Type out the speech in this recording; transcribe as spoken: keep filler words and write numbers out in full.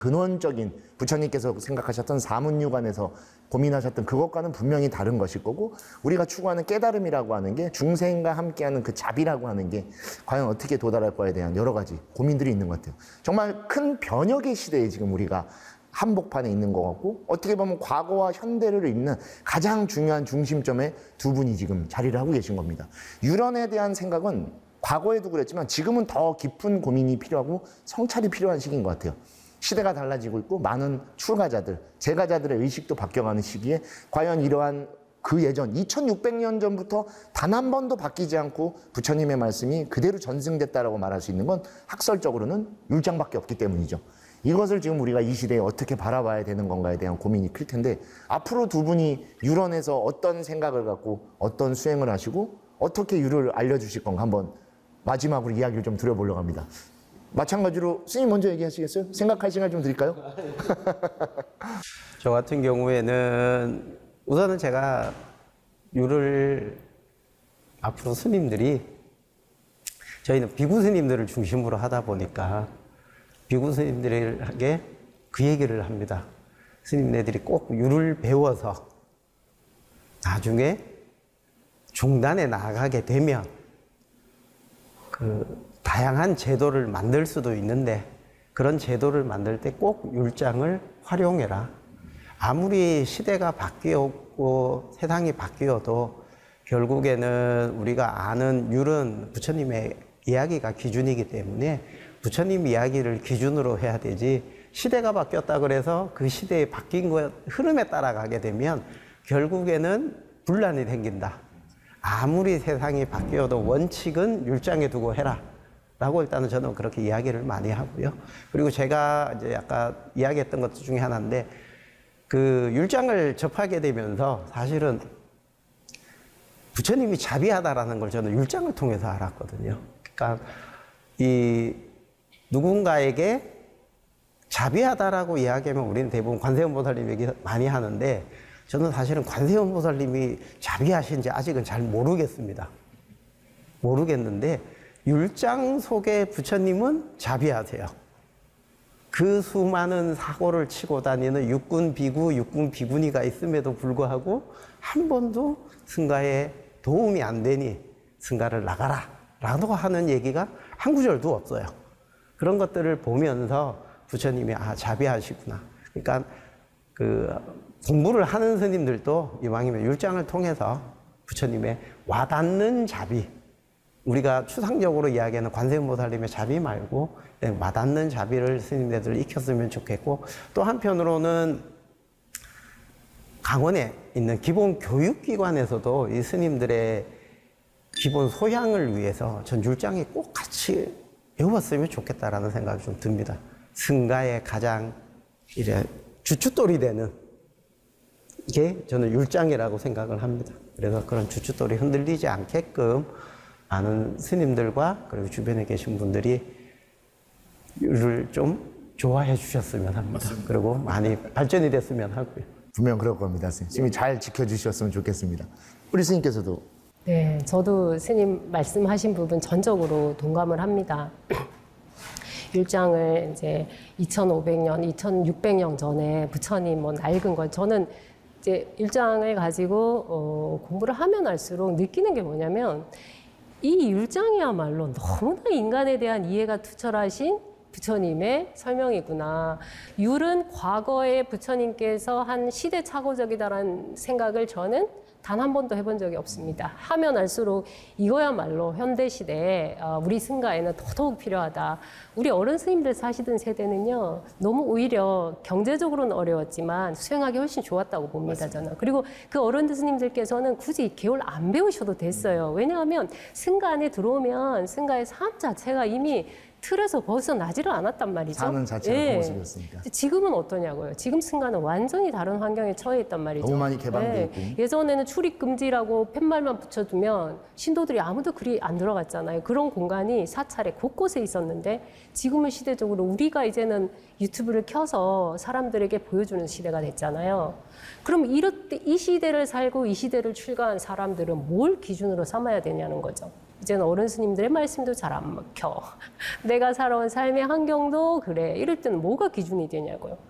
근원적인 부처님께서 생각하셨던 사문유관에서 고민하셨던 그것과는 분명히 다른 것일 거고, 우리가 추구하는 깨달음이라고 하는 게 중생과 함께하는 그 자비라고 하는 게 과연 어떻게 도달할 거에 대한 여러 가지 고민들이 있는 것 같아요. 정말 큰 변혁의 시대에 지금 우리가 한복판에 있는 것 같고, 어떻게 보면 과거와 현대를 잇는 가장 중요한 중심점에 두 분이 지금 자리를 하고 계신 겁니다. 유런에 대한 생각은 과거에도 그랬지만 지금은 더 깊은 고민이 필요하고 성찰이 필요한 시기인 것 같아요. 시대가 달라지고 있고 많은 출가자들, 재가자들의 의식도 바뀌어가는 시기에 과연 이러한 그 예전 이천육백 년 전부터 단 한 번도 바뀌지 않고 부처님의 말씀이 그대로 전승됐다라고 말할 수 있는 건 학설적으로는 율장밖에 없기 때문이죠. 이것을 지금 우리가 이 시대에 어떻게 바라봐야 되는 건가에 대한 고민이 클 텐데, 앞으로 두 분이 유런에서 어떤 생각을 갖고 어떤 수행을 하시고 어떻게 유를 알려주실 건가 한번 마지막으로 이야기를 좀 드려보려고 합니다. 마찬가지로 스님 먼저 얘기하시겠어요? 생각할 시간 좀 드릴까요? 저 같은 경우에는 우선은 제가 유를 앞으로 스님들이, 저희는 비구 스님들을 중심으로 하다 보니까 비구 스님들에게 그 얘기를 합니다. 스님네들이 꼭 유를 배워서 나중에 중단에 나가게 되면 그 다양한 제도를 만들 수도 있는데, 그런 제도를 만들 때 꼭 율장을 활용해라. 아무리 시대가 바뀌었고 세상이 바뀌어도 결국에는 우리가 아는 율은 부처님의 이야기가 기준이기 때문에 부처님 이야기를 기준으로 해야 되지, 시대가 바뀌었다 그래서 그 시대에 바뀐 것 흐름에 따라가게 되면 결국에는 분란이 생긴다. 아무리 세상이 바뀌어도 원칙은 율장에 두고 해라 라고 일단은 저는 그렇게 이야기를 많이 하고요. 그리고 제가 이제 아까 이야기했던 것 중에 하나인데, 그 율장을 접하게 되면서 사실은 부처님이 자비하다라는 걸 저는 율장을 통해서 알았거든요. 그러니까 이 누군가에게 자비하다라고 이야기하면 우리는 대부분 관세음 보살님 얘기 많이 하는데, 저는 사실은 관세음 보살님이 자비하신지 아직은 잘 모르겠습니다. 모르겠는데 율장 속에 부처님은 자비하세요. 그 수많은 사고를 치고 다니는 육군 비구, 육군 비구니가 있음에도 불구하고 한 번도 승가에 도움이 안 되니 승가를 나가라 라고 하는 얘기가 한 구절도 없어요. 그런 것들을 보면서 부처님이 아, 자비하시구나. 그러니까 그 공부를 하는 스님들도 이왕이면 율장을 통해서 부처님의 와닿는 자비, 우리가 추상적으로 이야기하는 관세음보살님의 자비 말고 와닿는 자비를 스님들 익혔으면 좋겠고, 또 한편으로는 강원에 있는 기본 교육기관에서도 이 스님들의 기본 소양을 위해서 전 율장이 꼭 같이 배웠으면 좋겠다라는 생각이 좀 듭니다. 승가의 가장 이제 주춧돌이 되는 게 저는 율장이라고 생각을 합니다. 그래서 그런 주춧돌이 흔들리지 않게끔 많은 스님들과 그리고 주변에 계신 분들이 율을 좀 좋아해 주셨으면 합니다. 맞습니다. 그리고 많이 발전이 됐으면 하고요. 분명 그럴 겁니다, 스님. 스님이 잘 지켜주셨으면 좋겠습니다. 우리 스님께서도. 네, 저도 스님 말씀하신 부분 전적으로 동감을 합니다. 율장을 이제 이천오백 년, 이천육백 년 전에 부처님 뭐 낡은 걸, 저는 이제 율장을 가지고 어, 공부를 하면 할수록 느끼는 게 뭐냐면, 이 율장이야말로 너무나 인간에 대한 이해가 투철하신 부처님의 설명이구나. 율은 과거에 부처님께서 한 시대착오적이다라는 생각을 저는 단 한 번도 해본 적이 없습니다. 하면 할수록 이거야말로 현대시대에 우리 승가에는 더더욱 필요하다. 우리 어른 스님들 사시던 세대는요, 너무 오히려 경제적으로는 어려웠지만 수행하기 훨씬 좋았다고 봅니다, 저는. 그리고 그 어른 스님들께서는 굳이 개월 안 배우셔도 됐어요. 왜냐하면 승가 안에 들어오면 승가의 삶 자체가 이미 틀에서 벗어나지를 않았단 말이죠. 사는 자체가 그 예. 모습이었으니까. 지금은 어떠냐고요. 지금 승가는 완전히 다른 환경에 처해 있단 말이죠. 너무 많이 개방돼 예. 있고. 예전에는 출입 금지라고 팻말만 붙여두면 신도들이 아무도 그리 안 들어갔잖아요. 그런 공간이 사찰에 곳곳에 있었는데, 지금은 시대적으로 우리가 이제는 유튜브를 켜서 사람들에게 보여주는 시대가 됐잖아요. 그럼 이럴 때 이 시대를 살고 이 시대를 출가한 사람들은 뭘 기준으로 삼아야 되냐는 거죠. 이제는 어른 스님들의 말씀도 잘 안 먹혀. 내가 살아온 삶의 환경도 그래. 이럴 때는 뭐가 기준이 되냐고요.